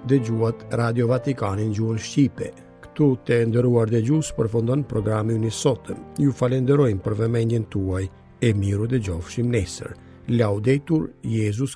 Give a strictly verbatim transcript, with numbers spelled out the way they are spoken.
dëgjuat Radio Vatikanin gjuhën Shqipe. Këtu të nderuar dëgjues përfundon programi i sotëm. Ju falenderojmë për vëmendjen tuaj e miru dëgjofshim nesër. Laudetur Jesus